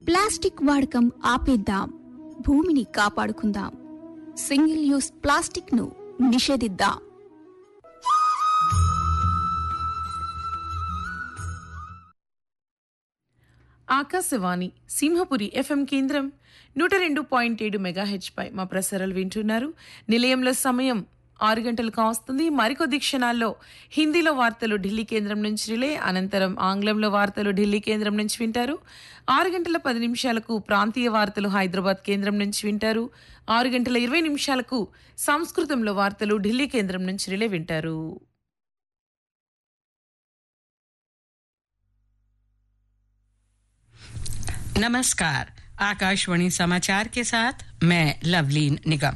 Plastic వాడకం ఆపేద్దాం, భూమిని కాపాడుకుందాం, సింగిల్ యూస్ ప్లాస్టిక్ ను నిషేధిద్దాం. ఆకాశవాణి సింహపురి FM కేంద్రం 102.7 మెగాహెచ్ పై మా ప్రసారాలు వింటున్నారు. నిలయంలో సమయం 6 గంటలు కావస్తుంది. మరికొద్ది క్షణాల్లో హిందీలో వార్తలు ఢిల్లీ కేంద్రం నుంచి రిలే, అనంతరం ఆంగ్లంలో వార్తలు ఢిల్లీ కేంద్రం నుంచి వింటారు. 6 గంటల 10 నిమిషాలకు ప్రాంతీయ వార్తలు హైదరాబాద్ కేంద్రం నుంచి వింటారు. 6 గంటల 20 నిమిషాలకు సంస్కృతంలో వార్తలు ఢిల్లీ కేంద్రం నుంచి రిలే వింటారు. नमस्कार, आकाशवाणी समाचार के साथ मैं लवलीन निगम।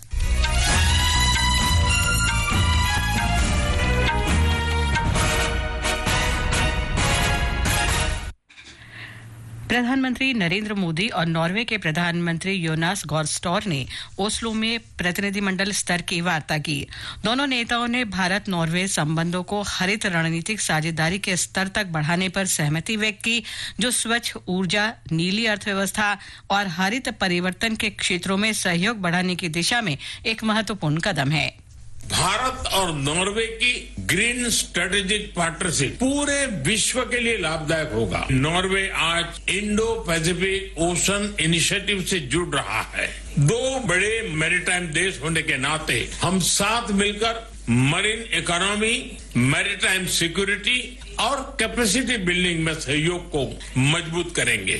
प्रधानमंत्री नरेंद्र मोदी और नॉर्वे के प्रधानमंत्री योनास गॉर स्टोर ने ओस्लो में प्रतिनिधिमंडल स्तर की वार्ता की। दोनों नेताओं ने भारत नॉर्वे संबंधों को हरित रणनीतिक साझेदारी के स्तर तक बढ़ाने पर सहमति व्यक्त की, जो स्वच्छ ऊर्जा, नीली अर्थव्यवस्था और हरित परिवर्तन के क्षेत्रों में सहयोग बढ़ाने की दिशा में एक महत्वपूर्ण कदम है। भारत और नॉर्वे की ग्रीन स्ट्रेटेजिक पार्टनरशिप पूरे विश्व के लिए लाभदायक होगा। नॉर्वे आज इंडो पैसिफिक ओशन इनिशिएटिव से जुड़ रहा है। दो बड़े मैरीटाइम देश होने के नाते हम साथ मिलकर मरीन इकोनॉमी, मैरीटाइम सिक्योरिटी और कैपेसिटी बिल्डिंग में सहयोग को मजबूत करेंगे।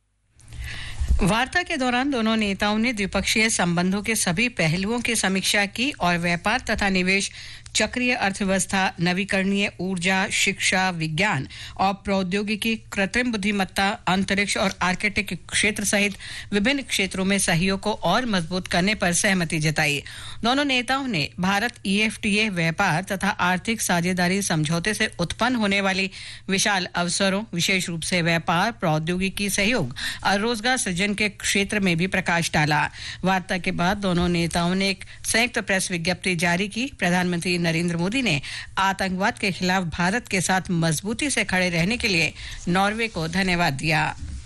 वार्ता के दौरान दोनों नेताओं ने द्विपक्षीय संबंधों के सभी पहलुओं की समीक्षा की और व्यापार तथा निवेश, चक्रीय अर्थव्यवस्था, नवीकरणीय ऊर्जा, शिक्षा, विज्ञान और प्रौद्योगिकी, कृत्रिम बुद्धिमत्ता, अंतरिक्ष और आर्कटिक क्षेत्र सहित विभिन्न क्षेत्रों में सहयोग को और मजबूत करने पर सहमति जताई। दोनों नेताओं ने भारत EFTA व्यापार तथा आर्थिक साझेदारी समझौते से उत्पन्न होने वाली विशाल अवसरों, विशेष रूप से व्यापार, प्रौद्योगिकी सहयोग और रोजगार सृजन के क्षेत्र में भी प्रकाश डाला। वार्ता के बाद दोनों नेताओं ने एक संयुक्त प्रेस विज्ञप्ति जारी की। प्रधानमंत्री नरेंद्र मोदी ने आतंकवाद के खिलाफ भारत के साथ मजबूती से खड़े रहने के लिए नॉर्वे को धन्यवाद दिया।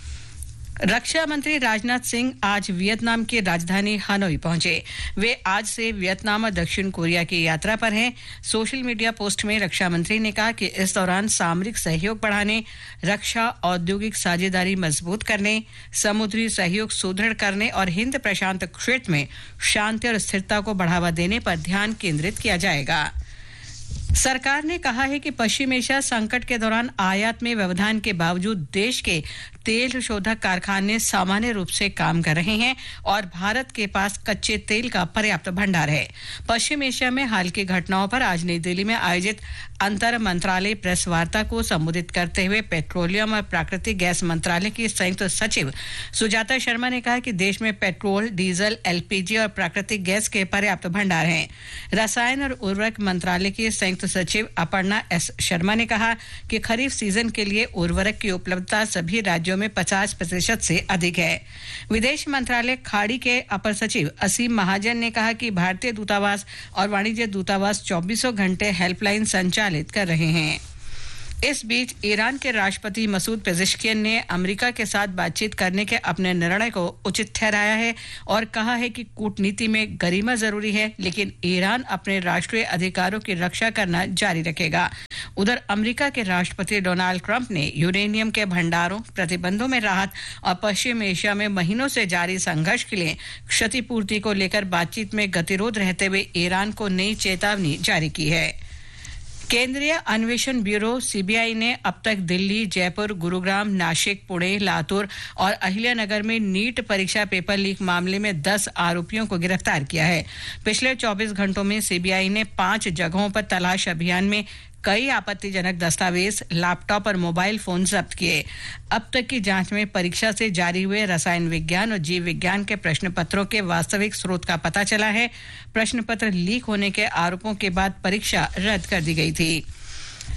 रक्षा मंत्री राजनाथ सिंह आज वियतनाम की राजधानी हनोई पहुंचे। वे आज से वियतनाम और दक्षिण कोरिया की यात्रा पर हैं। सोशल मीडिया पोस्ट में रक्षा मंत्री ने कहा कि इस दौरान सामरिक सहयोग बढ़ाने, रक्षा औद्योगिक साझेदारी मजबूत करने, समुद्री सहयोग सुदृढ़ करने और हिंद प्रशांत क्षेत्र में शांति और स्थिरता को बढ़ावा देने पर ध्यान केंद्रित किया जाएगा। सरकार ने कहा है कि पश्चिम एशिया संकट के दौरान आयात में व्यवधान के बावजूद देश के तेल शोधक कारखाने सामान्य रूप से काम कर रहे हैं और भारत के पास कच्चे तेल का पर्याप्त भंडार है। पश्चिम एशिया में हाल की घटनाओं पर आज नई दिल्ली में आयोजित अंतर मंत्रालय प्रेस वार्ता को संबोधित करते हुए पेट्रोलियम और प्राकृतिक गैस मंत्रालय की संयुक्त सचिव सुजाता शर्मा ने कहा कि देश में पेट्रोल, डीजल, LPG और प्राकृतिक गैस के पर्याप्त भंडार हैं। रसायन और उर्वरक मंत्रालय की संयुक्त सचिव अपर्णा S शर्मा ने कहा कि खरीफ सीजन के लिए उर्वरक की उपलब्धता सभी राज्यों में 50% से अधिक है। विदेश मंत्रालय खाड़ी के अपर सचिव असीम महाजन ने कहा कि भारतीय दूतावास और वाणिज्य दूतावास 24 घंटे हेल्पलाइन संचालित कर रहे हैं। इस बीच ईरान के राष्ट्रपति मसूद पेज़ेश्कियन ने अमेरिका के साथ बातचीत करने के अपने निर्णय को उचित ठहराया है और कहा है कि कूटनीति में गरिमा जरूरी है, लेकिन ईरान अपने राष्ट्रीय अधिकारों की रक्षा करना जारी रखेगा। उधर अमेरिका के राष्ट्रपति डोनाल्ड ट्रंप ने यूरेनियम के भंडारों, प्रतिबंधों में राहत और पश्चिम एशिया में महीनों से जारी संघर्ष के लिए क्षतिपूर्ति को लेकर बातचीत में गतिरोध रहते हुए ईरान को नई चेतावनी जारी की है। केंद्रीय अन्वेषण ब्यूरो CBI ने अब तक दिल्ली, जयपुर, गुरुग्राम, नासिक, पुणे, लातूर और अहिल्यानगर में नीट परीक्षा पेपर लीक मामले में 10 आरोपियों को गिरफ्तार किया है। पिछले 24 घंटों में CBI ने 5 जगहों पर तलाश अभियान में कई आपत्तिजनक दस्तावेज, लैपटॉप और मोबाइल फोन जब्त किए। अब तक की जांच में परीक्षा से जारी हुए रसायन विज्ञान और जीव विज्ञान के प्रश्न पत्रों के वास्तविक स्रोत का पता चला है। प्रश्न पत्र लीक होने के आरोपों के बाद परीक्षा रद्द कर दी गई थी।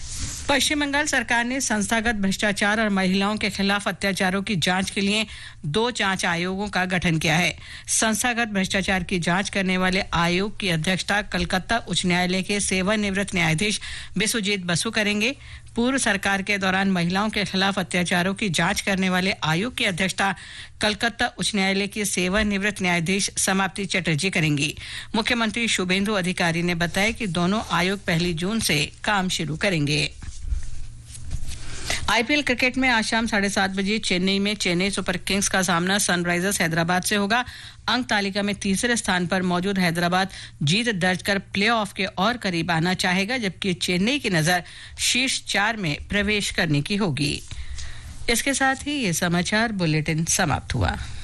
पश्चिम बंगाल सरकार ने संस्थागत भ्रष्टाचार और महिलाओं के खिलाफ अत्याचारों की जांच के लिए 2 जांच आयोगों का गठन किया है। संस्थागत भ्रष्टाचार की जांच करने वाले आयोग की अध्यक्षता कलकत्ता उच्च न्यायालय के सेवानिवृत्त न्यायाधीश बिस्वजीत बसु करेंगे। पूर्व सरकार के दौरान महिलाओं के खिलाफ अत्याचारों की जांच करने वाले आयोग की अध्यक्षता कलकत्ता उच्च न्यायालय की सेवानिवृत्त न्यायाधीश समाप्ति चटर्जी करेंगी। मुख्यमंत्री शुभेंदु अधिकारी ने बताया कि दोनों आयोग 1 जून से काम शुरू करेंगे। आईपीएल क्रिकेट में आज शाम 7:30 बजे चेन्नई में चेन्नई सुपर किंग्स का सामना सनराइजर्स हैदराबाद से होगा। अंक तालिका में तीसरे स्थान पर मौजूद हैदराबाद जीत दर्ज कर प्लेऑफ के और करीब आना चाहेगा, जबकि चेन्नई की नजर शीर्ष 4 में प्रवेश करने की होगी। इसके साथ ही ये समाचार बुलेटिन समाप्त हुआ।